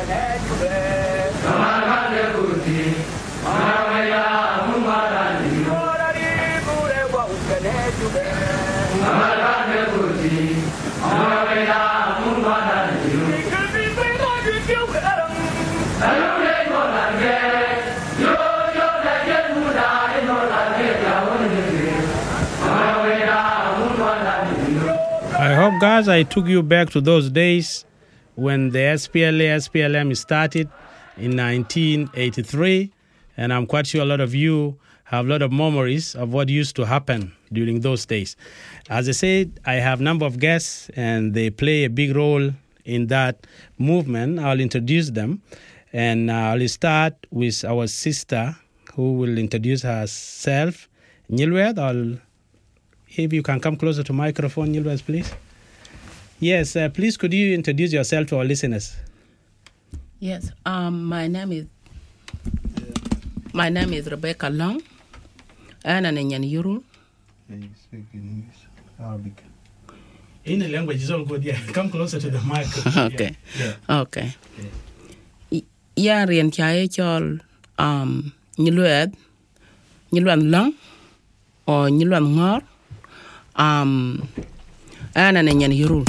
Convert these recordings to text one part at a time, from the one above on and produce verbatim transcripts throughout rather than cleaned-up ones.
I hope, guys, I took you back to those days when the S P L A, S P L M started in nineteen eighty-three, and I'm quite sure a lot of you have a lot of memories of what used to happen during those days. As I said, I have a number of guests, and they play a big role in that movement. I'll introduce them, and I'll start with our sister, who will introduce herself. Nyilwed, I'll, if you can come closer to microphone, Nyilwed, please. Yes, uh, please, could you introduce yourself to our listeners? Yes, um, my name is my name is Rebecca Long, and I'm in Yuru. You speak in English, Arabic. In the language is all good. Yeah, come closer to the microphone. Okay, yeah. okay. Yeah, rian kaya chol um Nyilwed, Nyilwed Long, or Nyilwed Ngor, um, and I'm in Yuru.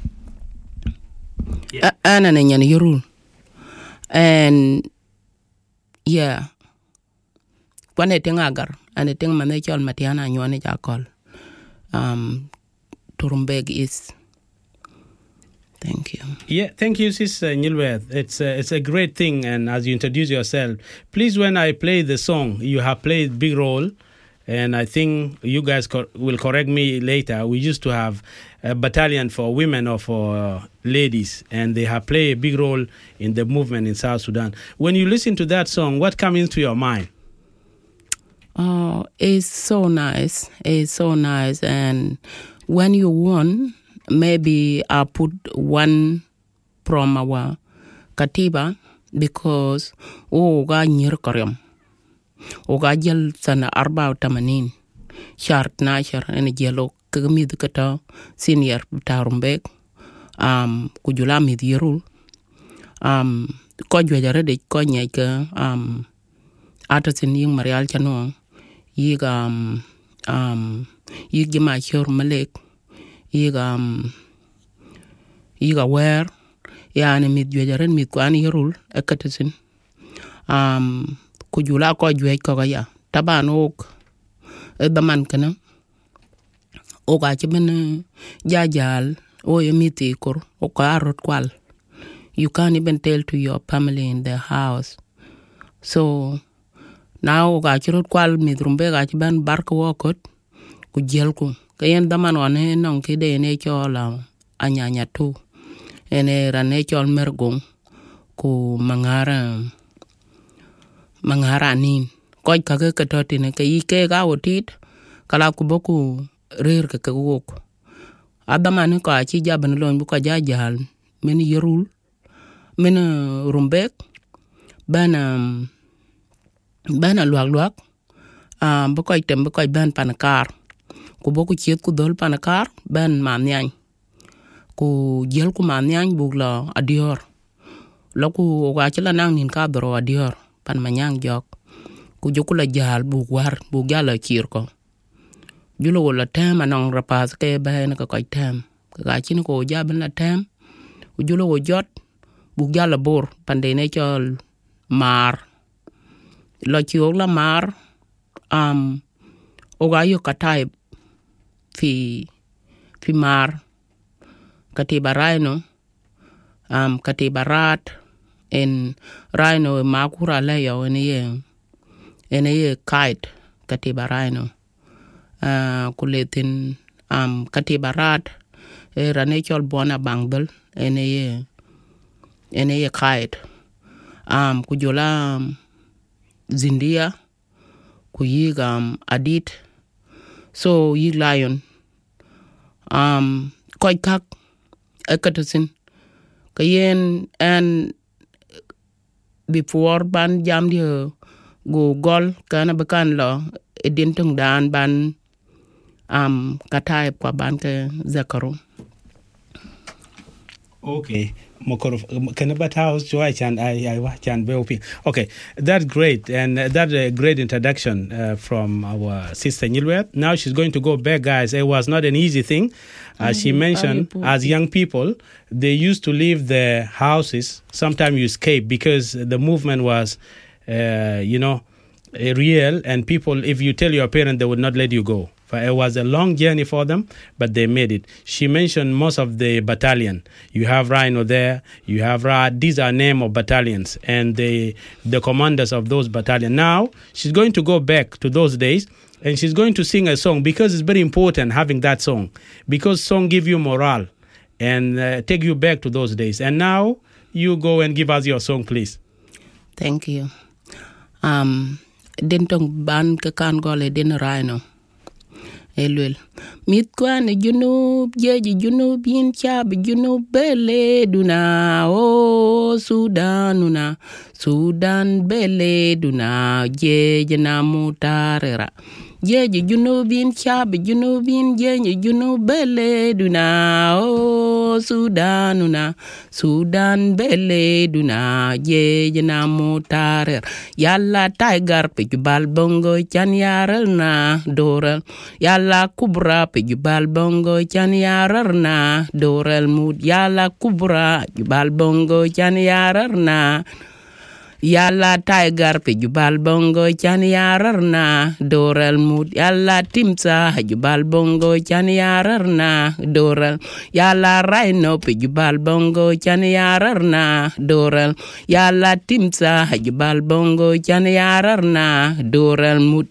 Yeah. And I'm in Yuru. And yeah, when I think agar, and I think manechol Matiana nyone jakol, um, Turumbeg is. Thank you. Yeah, thank you, Sister Nyilwed. It's a, it's a great thing, and as you introduce yourself, please, when I play the song, you have played big role, and I think you guys co- will correct me later. We used to have a battalion for women or for uh, ladies, and they have played a big role in the movement in South Sudan. When you listen to that song, what comes into your mind? Oh, it's so nice. It's so nice. And when you won, maybe I put one from our Katiba because oh, ga nyir karyam. Oga jel sana arba tamanin. Shart nashar and jelo kagmid kata senior Tarumbeg. Um, kujula mid yerul. Um, kojwe jare de konya ke um atasin yung Marial Chano. Yig um um yig jima shor malek. Yig um yig aware. Yani mid jare mid kwani yerul ekatasin. Um kujula kojwe kogaya. Taban ok edaman kana. Oga chibene jajal o yemiti kor oka arot kwal. You can't even tell to your family in the house. So now oga chirot kwal midrumbe ga chiban bark wokot ku jelku. Kayen daman wane nong kide ene chola anyanya tu. Ene rane chol mergong ku mangara mangara nin. Koj kage katotine ke ike ga otit kala kuboku rir ke ke wok. Adamane ko achi jaban lon bu ko jajal men yerul men rumbek bana bana luak luak um bu ko item bu ko ban panakar ku boku chiet ku dol panakar ban mamnyang ku jel ku mamnyang bu la adior loku ga chila nang nin ka dro adior pan manyang jok ku jokula jal bu war bu gala kirko julo wala tam anong rapas ke ba na ka koy tam ka chin ko jaban la tam julo wo jot bu gala bor pande ne chol mar lo chiok la mar um oga yo katay fi fi mar katiba rhino um katiba rat en rhino makura la yo ene ye ene ye kite katiba rhino uh, kuletin um, katiba rat e rane chol bona bangbel ene ye ene ye kite um, kujola um, zindia kuyiga um, adit so yig lion um, koy kak ekatasin kayen and before ban jam dia go gol kana bakan lo edintung dan ban um katay kwa ban ke zakaru. Okay. Mokoro house joy chan I I chan be okay, that's great, and uh, that's a great introduction uh, from our sister Nyilwet. Now she's going to go back, guys. It was not an easy thing, as she mentioned. As young people, they used to leave their houses. Sometimes you escape because the movement was, uh, you know, real, and people, if you tell your parents, they would not let you go. It was a long journey for them, but they made it. She mentioned most of the battalion. You have Rhino there, you have Ra. These are name of battalions and the the commanders of those battalions. Now, she's going to go back to those days and she's going to sing a song because it's very important having that song, because song give you morale and uh, take you back to those days. And now, you go and give us your song, please. Thank you. Um, Dintong ban kakan gole din Rhino. Elwel mit kwane junub jeji junub yin chab junub bele duna o Sudanuna Sudan bele duna jeji na mutarera jeji junub yin chab junub yin jeji junub bele duna o Sudanuna Sudan bele duna jeji na mutarera yalla tiger pe jubal bongo chan yaral na doral yalla kubra pe jubal bongo chan yarar na doral mud yalla kubra jubal bongo chan yarar na yalla tiger pe jubal bongo chan yarar na doral mud yalla timsa jubal bongo chan yarar na doral yalla Rhino pe jubal bongo chan yarar na doral yalla timsa jubal bongo chan yarar na doral mud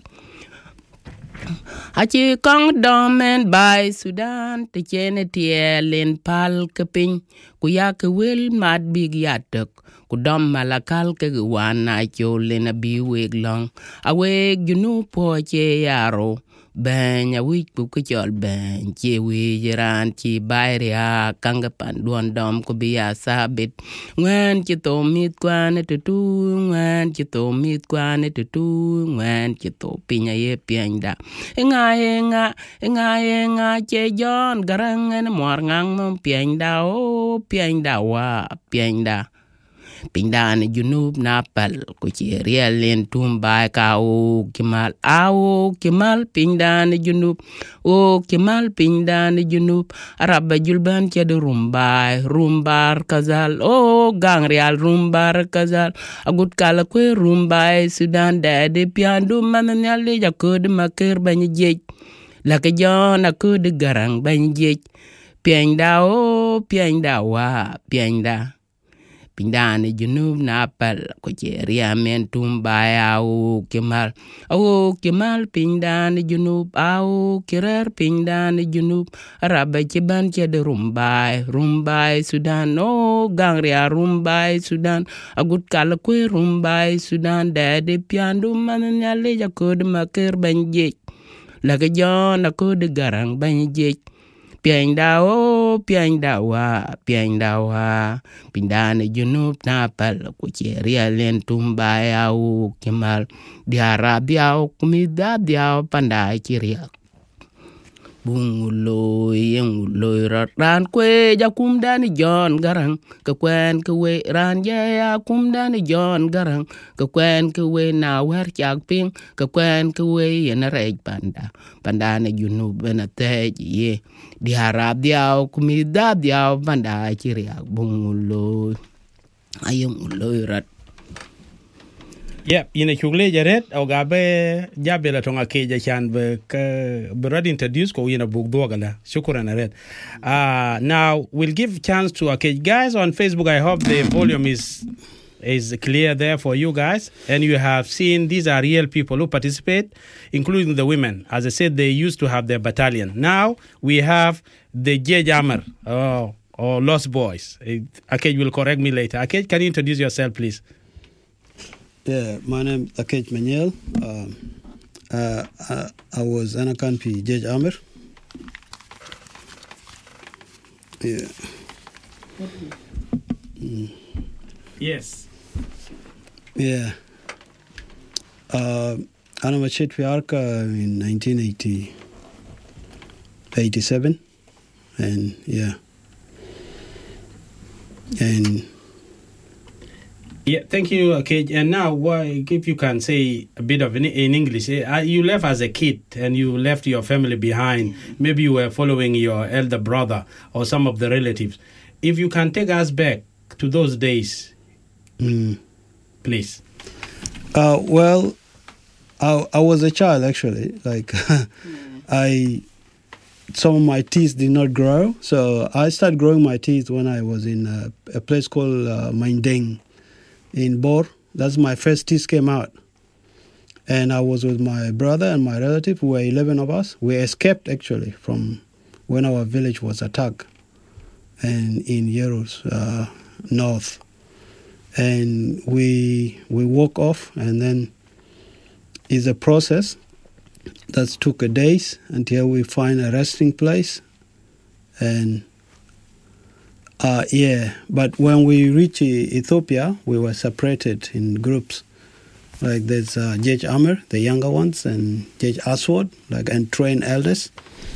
Achi kong domen by Sudan te chene tielen pal keping kuya ke wil mad big yatok kudom malakal ke wana chole na biweg long aweg junu po che yaro ben ya wich bu ke chol ben che wi jiran chi bayria kangapan duon dom ko biya sabit ngwen chi to mit kwane tutu ngwen chi to mit kwane tutu ngwen chi to pinya ye pienda nga nga nga nga che jon garang en mor ngang mom pienda o pienda wa pienda Pindan junub napal ko ci rialen tumba ka o kemal awo kemal pindan junub o kemal pindan junub araba julban ci de rumba rumbar kazal o gang real rumbar kazal agut kala ko rumba Sudan de de piandu mananyal le jakod maker bañ jej la ke jona ko de garang bañ jej pienda o pienda wa pienda Pindane junub napal ko jeria men tumba au kemal au kemal pindane junub au kirer pindane junub araba ciban cede rumbai rumbai Sudan no gangria rumbai Sudan agut kala ko rumbai Sudan de piandu mananyale jakod maker banjej laga jona ko de garang banjej Pienda o pienda wa pienda wa pindane junub napal ko cheria len tumba au kemal di arabia o kumida dia panda chiria bungulo yengulo ran kwe jakum dani John garang ke kwen ke we ran ya kum dani John garang ke kwen ke we na wer chak ping ke kwen ke we yen rej panda panda ne junub na te ye di harab dia kumida dia panda chiria bungulo ayungulo rat Yep, in a chugle jaret au gabe jabe la tonga keja chan be be ready introduce ko in a book dogala shukran red. Uh now we'll give chance to okay guys on Facebook. I hope the volume is is clear there for you guys, and you have seen these are real people who participate, including the women. As I said, they used to have their battalion. Now we have the J Jammer oh, or Lost Boys. Akej will correct me later. Akej, can you introduce yourself, please? Yeah, my name is Akej Menyel. Um, uh, uh, I was Anakanpi Judge Amir. Yeah. Mm. Yes. Yeah. Uh, I'm a Chet Fiarka in nineteen eighty, eighty-seven. And yeah. And Yeah, thank you, okay. And now, why, if you can say a bit of in, in English, uh, you left as a kid and you left your family behind. Maybe you were following your elder brother or some of the relatives. If you can take us back to those days, mm, please. uh, well, I, I was a child actually. Like, I, some of my teeth did not grow, so I started growing my teeth when I was in a, a place called uh, Mindeng in Bor. That's my first teeth came out. And I was with my brother and my relative. We were eleven of us. We escaped actually from when our village was attacked and in Yerus, uh, north. And we we walk off, and then it's a process that took a days until we find a resting place. And uh, yeah, but when we reached Ethiopia, we were separated in groups. Like there's uh, Judge Amir, the younger ones, and Judge Aswad, like and trained elders,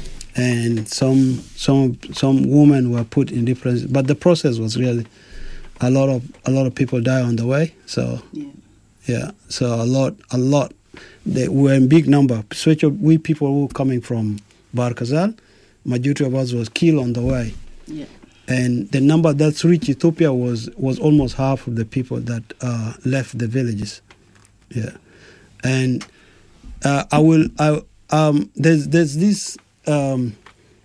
and some some some women were put in different. But the process was really a lot of a lot of people died on the way. So Yeah. yeah, so a lot a lot. They were in big number. Especially we people who were coming from Barkazal, majority of us was killed on the way. Yeah. And the number that's reached Ethiopia was, was almost half of the people that uh, left the villages. Yeah, and uh, I will. I, um, there's there's this um,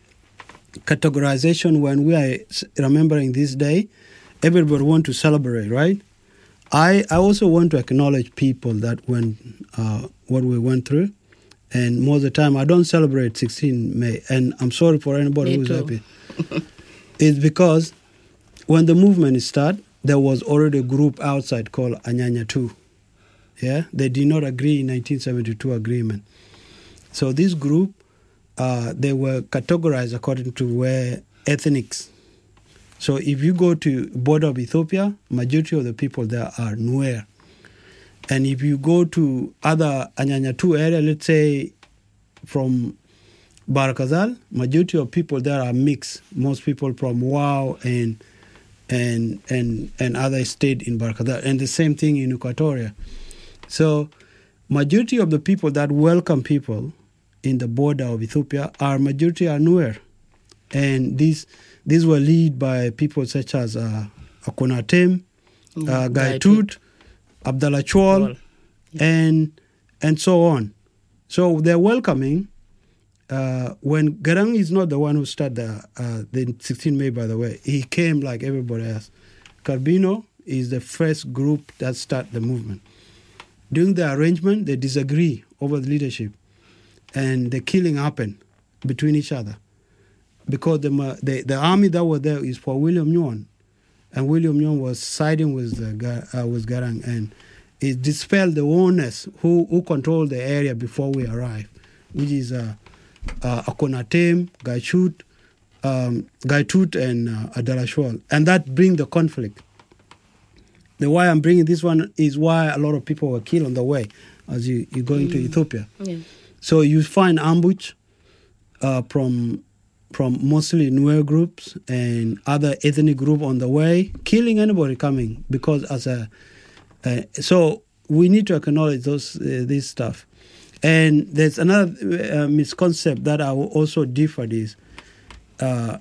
categorization when we are remembering this day. Everybody want to celebrate, right? I I also want to acknowledge people that went uh, what we went through, and most of the time I don't celebrate sixteen May, and I'm sorry for anybody Me who's too. happy. It's because when the movement started, there was already a group outside called Anyanya two. Yeah, they did not agree in nineteen seventy-two agreement. So this group, uh, they were categorized according to where ethnics. So if you go to border of Ethiopia, majority of the people there are Nuer. And if you go to other Anyanya two area, let's say from Barakazal, majority of people there are mixed. Most people from Wau and and and and other state in Barakazal, and the same thing in Equatoria. So majority of the people that welcome people in the border of Ethiopia are majority are Nuer. And these these were led by people such as uh, Akonatem, Yeah, uh, Guy Gaitut, Abdallah Chol, Chol. Yeah. and and so on. So they're welcoming. Uh, when Garang is not the one who started the, uh, the sixteen May, by the way, he came like everybody else. Carbino is the first group that started the movement. During the arrangement, they disagree over the leadership, and the killing happened between each other because the the, the army that was there is for William Nyon, and William Nyon was siding with the uh, with Garang, and it dispelled the owners who who controlled the area before we arrived, which is uh, uh, Akonatem, Gaitut, um, Gaitut, and uh, Adalashwal, and that bring the conflict. The why I'm bringing this one is why a lot of people were killed on the way as you, you're going mm. to Ethiopia. Yeah. So you find ambush uh, from from mostly Nuer groups and other ethnic group on the way, killing anybody coming because as a uh, so we need to acknowledge those uh, this stuff. And there's another uh, misconception that I also differed is. Uh,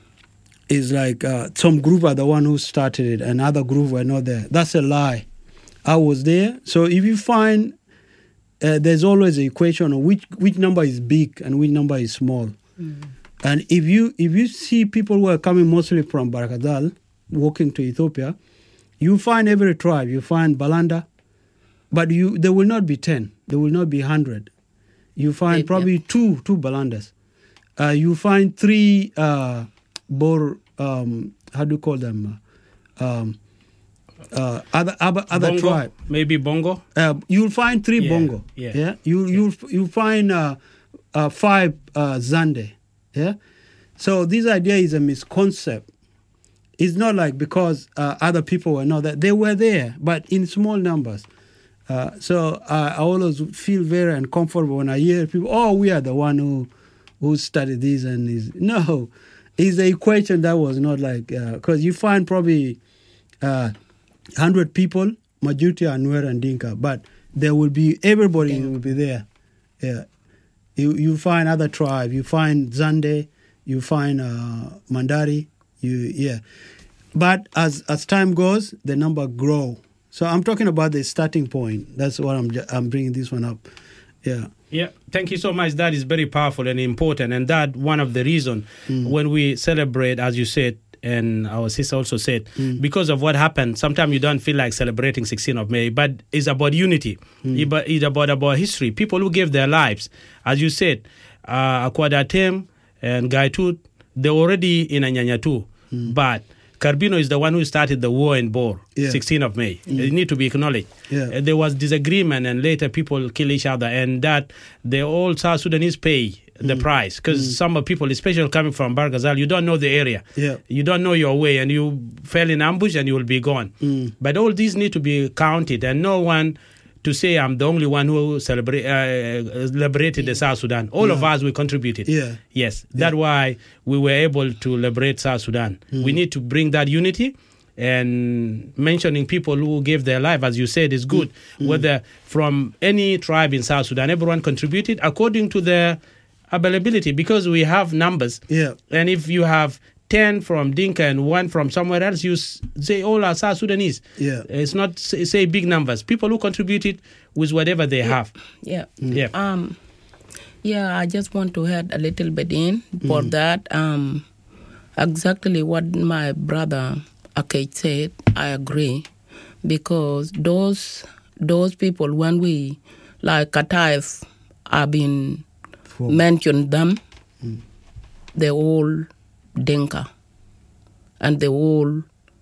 is like uh, some group are the one who started it and other group were not there. That's a lie. I was there. So if you find uh, there's always an equation of which which number is big and which number is small. Mm. And if you if you see people who are coming mostly from Barakadal walking to Ethiopia, you find every tribe. You find Balanda, but you there will not be ten. There will not be hundred. You find Yeah, probably yeah. two two Balandas. Uh, you find three. Uh, Bor, um, how do you call them? Um, uh, other other, other Bongo, tribe. maybe Bongo. Uh, you'll find three Yeah, Bongo. yeah. Yeah. You you you find uh, uh, five uh, Zande. Yeah. So this idea is a misconcept. It's not like because uh, other people were not there. They were there, but in small numbers. Uh, so uh, I always feel very uncomfortable when I hear people, oh, we are the one who who started this and is no. is the equation that was not like, because uh, you find probably uh, one hundred people, majority are Nuer and Dinka, but there will be, everybody yeah. will be there. Yeah. You you find other tribe, you find Zande, you find uh, Mandari, you yeah. But as as time goes, the number grow. So I'm talking about the starting point. That's what I'm I'm bringing this one up. Yeah. Yeah, thank you so much. That is very powerful and important. And that one of the reasons mm. when we celebrate, as you said, and our sister also said, mm. because of what happened, sometimes you don't feel like celebrating sixteenth of May, but it's about unity. Mm. It's about, about history. People who gave their lives, as you said, uh, Akwadatem and Gaitut, they're already in Anyanyatu. Mm. But Carbino is the one who started the war in Bor, yeah. sixteenth of May. Mm. It need to be acknowledged. Yeah. Uh, there was disagreement, and later people kill each other, and that the all South Sudanese pay the mm. price, because mm. some people, especially coming from Barghazal, you don't know the area. Yeah. You don't know your way, and you fell in ambush, and you will be gone. Mm. But all these need to be counted, and no one to say I'm the only one who celebrate, uh, liberated yeah. the South Sudan. All yeah. of us, we contributed. Yeah. Yes, that's yeah. why we were able to liberate South Sudan. Mm. We need to bring that unity, and mentioning people who gave their life, as you said, is good. Mm. Whether from any tribe in South Sudan, everyone contributed according to their availability, because we have numbers. Yeah. And if you have ten from Dinka and one from somewhere else, you say all are South Sudanese. Yeah. It's not say, say big numbers. People who contributed with whatever they yeah. have. Yeah. Mm. Yeah. Um. Yeah. I just want to add a little bit in for mm. that. Um. Exactly what my brother Akej said, I agree, because those those people, when we like Kataif, have been Four. mentioned them, mm. they all Dinka, and they all,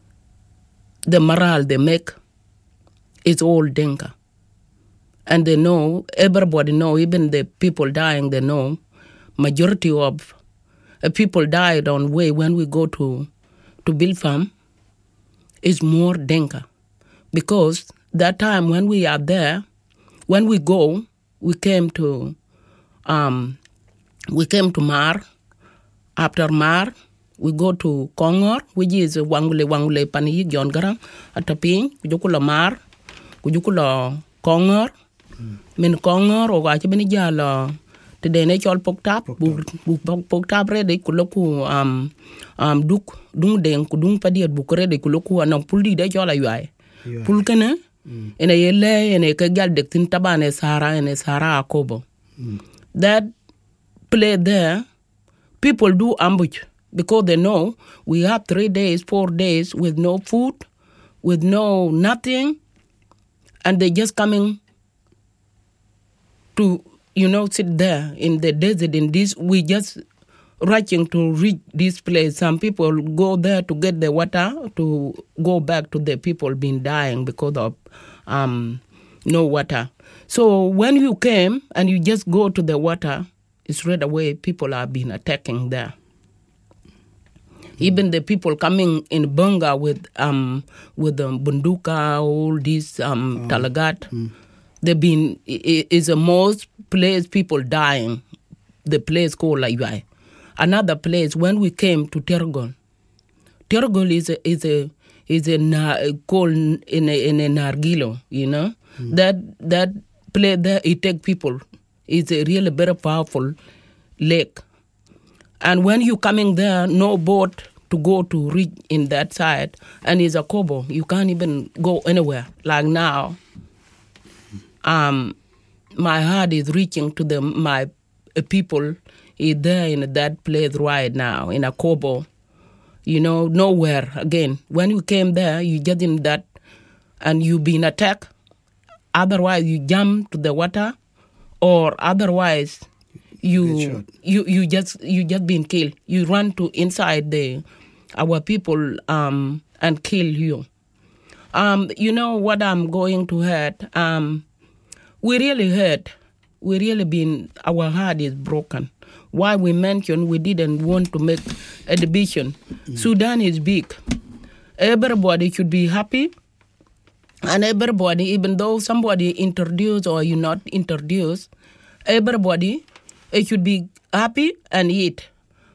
the morale they make is all Dinka. And they know, everybody know, even the people dying, they know, majority of uh, people died on way when we go to, to Bilfam is more Dinka. Because that time when we are there, when we go, we came to, um, we came to Mar. After Mar, we go to Kongor, which is Wangule Wangule Pani John Garang, at a pin, Kujukula Mar, Kujukula Kongor, Min Kongor, or Gachibanijala, the natural Poktap, Poktap ready, Kuluku, um, um, Duk, Dung Deng, Kudung Padi at Bukure, de Kuluku, and Puldi de Jola Yai. Pulkana, and a yele, and a Kagal de Tintaban, and Sahara, and a Sahara Akobo. That play there, people do ambush because they know we have three days, four days with no food, with no nothing, and they just coming to, you know, sit there in the desert in this. We just rushing to reach this place. Some people go there to get the water to go back to the people being dying because of um, no water. So when you came and you just go to the water, straight away people have been attacking there. Mm. Even the people coming in Bunga with um with um, bunduka, all these um oh. Talagat, mm. they've been it is the most place people dying. The place called Layuai. Another place when we came to Tergol. Tergol is a is a is a na, called in a in a Nargilo, you know. Mm. That that place there it take people. It's a really very powerful lake. And when you coming there, no boat to go to reach in that side. And it's a kobo. You can't even go anywhere. Like now, um, my heart is reaching to the my uh, people is there in that place right now, in a kobo. You know, nowhere. Again, when you came there, you just in that, and you been attacked. Otherwise, you jump to the water. Or otherwise, you you you just you just been killed. You run to inside the our people um, and kill you. Um, you know what I'm going to hurt. Um, we really hurt. We really been our heart is broken. Why we mentioned we didn't want to make a division. Mm. Sudan is big. Everybody should be happy. And everybody, even though somebody introduced or you not introduced, everybody it should be happy and eat.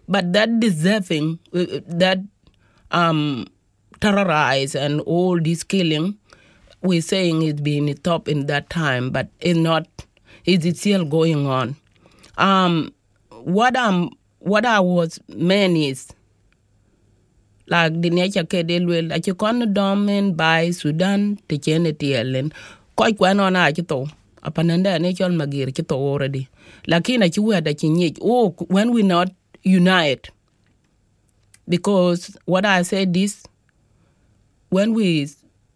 But that deserving, uh, that um, terrorize and all this killing, we're saying it's been top in that time, but it's not, it's still going on. Um, what I'm, what I was meant is, like the nature kedel will, like you can't dominate by Sudan, the Kennedy Ellen, quite one on I to, Apananda natural magir kito already. Lakini achiwe that you need, oh, when we not unite, because what I said is, when we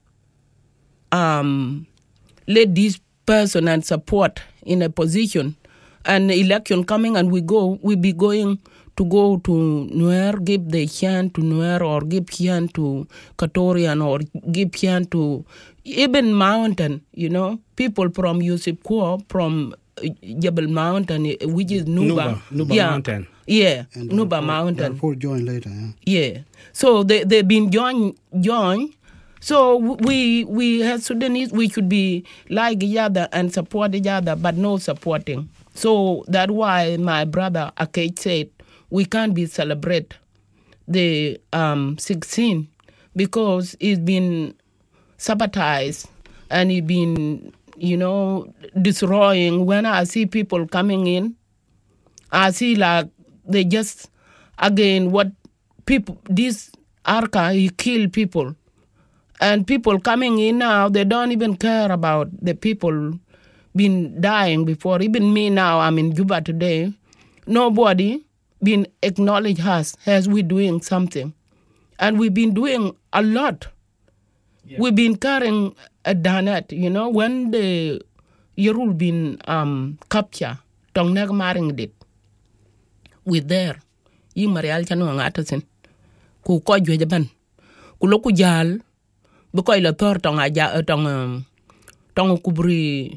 um, let this person and support in a position, and election coming and we go, we be going to go to Nuer, give the chance to Nuer, or give chance to Katorian, or give chance to even Mountain, you know, people from Yusuf Kor, from Jebel Mountain, which is Nuba. Nuba, Nuba yeah. Mountain. Yeah, And Nuba Darfur, Mountain. Darfur joined later, yeah. Yeah. So they, they've been joined, joined. So we we as Sudanese, we should be like each other and support each other, but no supporting. So that's why my brother Akej said, we can't be celebrate the um, sixteen because it's been sabotaged and it's been, you know, destroying. When I see people coming in, I see like they just, again, what people, this Arca, he kill people. And people coming in now, they don't even care about the people been dying before. Even me now, I'm in Juba today. Nobody been acknowledge us as we doing something. And we've been doing a lot. Yeah. We've been carrying a Danet, you know, when the Yerul been um, captured, tong nag maring dit. We there. Yi marial chanu ang atasin. Ku ko jwe jaban. Ku lo ku jal. Buko ila tor tong aja tong um, tong kuburi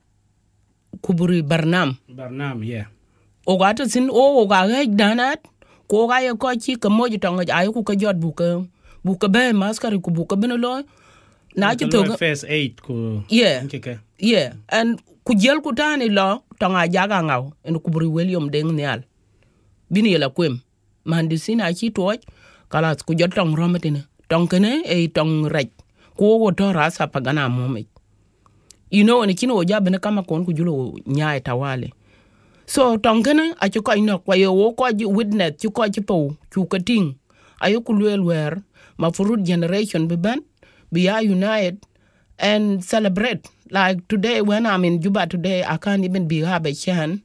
kuburi Barnam. Barnam, yeah. Ogata sin o oga hej danat ko ga ye ko chi ka moji tong ayo ku ka jot buka buka be maskari ku buka beno lo na chi to first aid ku yeah okay. Yeah, and ku jel ku tani lo tong aja ga ngaw en kuburi William Deng Nial bini la kwem mandi sin a chi to kala ku jot tong romatine tong kene e tong raj ko go to rasa pagana momi. You know, and kino oja bene kama kon ku julo nyae tawale. So tongkene achuko ino kwa yo wo ko witness chuko chipo chukating ayo kulwelwer ma furut generation beban be are united and celebrate. Like today when I'm in Juba today, I can't even be have a chance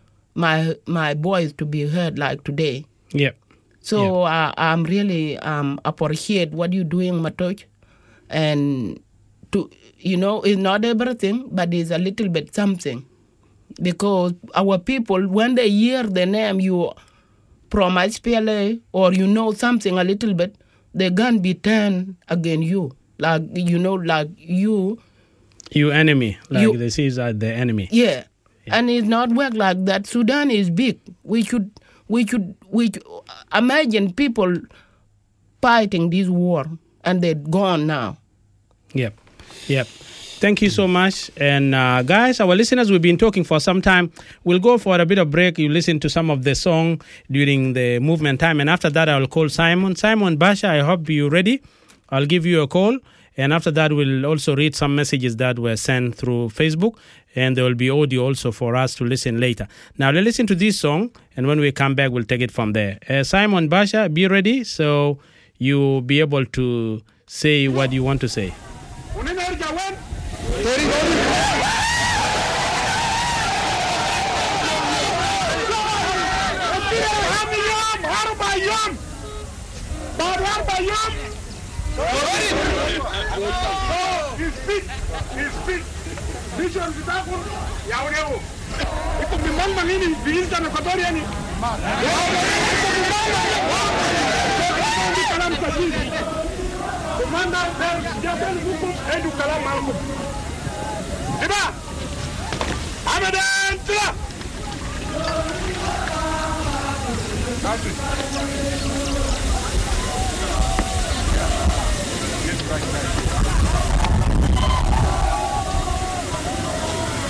my my boys to be heard like today. Yeah. So yeah. Uh, I'm really um appreciate what you doing, Matoch, and to you know it's not everything, but it's a little bit something. Because our people, when they hear the name you from S P L A or you know something a little bit, they can't be turned against you. Like, you know, like you... You enemy. Like you, they see as the enemy. Yeah. yeah. And it's not work like that. Sudan is big. We should, we should, we should imagine people fighting this war and they're gone now. Yep. Yep. Thank you so much. And uh, guys, our listeners, we've been talking for some time. We'll go for a bit of break. You listen to some of the song during the movement time. And after that, I'll call Simon. Simon Basha, I hope you're ready. I'll give you a call. And after that, we'll also read some messages that were sent through Facebook. And there will be audio also for us to listen later. Now, let's listen to this song. And when we come back, we'll take it from there. Uh, Simon Basha, be ready. So you'll be able to say what you want to say.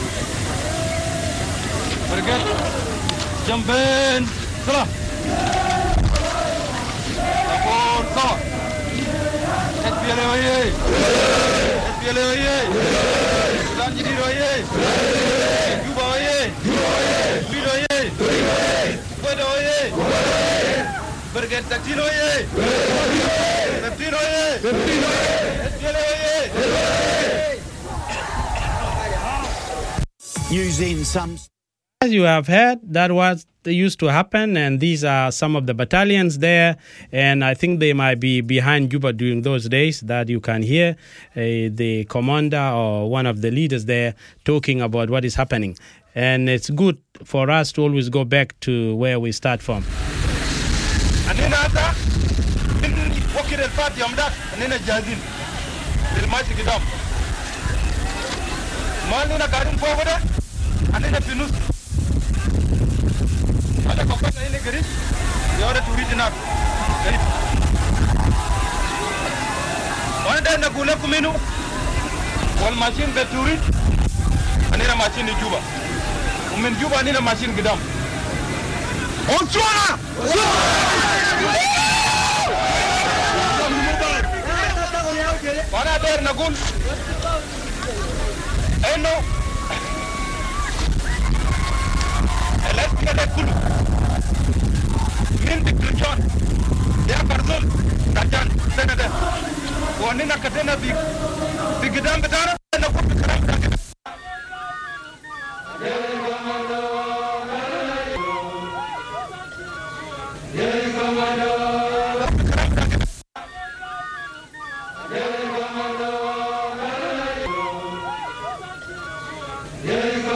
Jump in. L oye! S P L oye! Sudan Jadid oye! Juba oye! Speed oye! Fueda oye! Brigade Taktil oye! Taktil oye! S P L oye! Using some... As you have heard, that was used to happen, and these are some of the battalions there, and I think they might be behind Juba during those days that you can hear uh, the commander or one of the leaders there talking about what is happening. And it's good for us to always go back to where we start from. Ada kopata ile gari yore turijina gari wanda na kule kuminu wal machine be turid anina machine Juba umin Juba anina machine gidam onchwana wana der na gun eno let's get a kulu min dikrichon ya barzul dajan senada wani na katena bi bigidam betara